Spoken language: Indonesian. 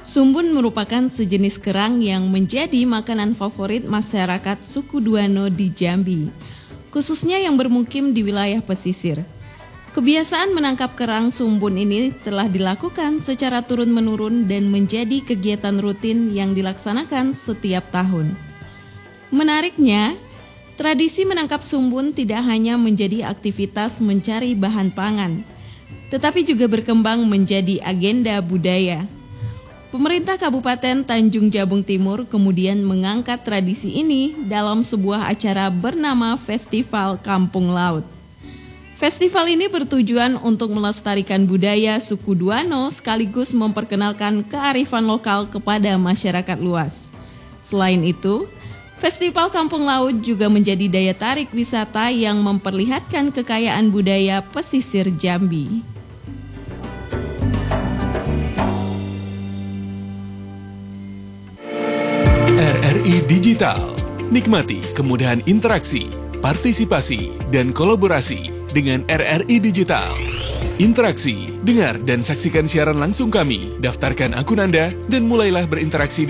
Sumbun merupakan sejenis kerang yang menjadi makanan favorit masyarakat suku Duano di Jambi, khususnya yang bermukim di wilayah pesisir. Kebiasaan menangkap kerang sumbun ini telah dilakukan secara turun-menurun dan menjadi kegiatan rutin yang dilaksanakan setiap tahun. Menariknya, tradisi menangkap sumbun tidak hanya menjadi aktivitas mencari bahan pangan, tetapi juga berkembang menjadi agenda budaya. Pemerintah Kabupaten Tanjung Jabung Timur kemudian mengangkat tradisi ini dalam sebuah acara bernama Festival Kampung Laut. Festival ini bertujuan untuk melestarikan budaya suku Duano sekaligus memperkenalkan kearifan lokal kepada masyarakat luas. Selain itu, Festival Kampung Laut juga menjadi daya tarik wisata yang memperlihatkan kekayaan budaya pesisir Jambi. RRI Digital. Nikmati kemudahan interaksi, partisipasi, dan kolaborasi dengan RRI Digital. Interaksi, dengar dan saksikan siaran langsung kami, daftarkan akun Anda, dan mulailah berinteraksi di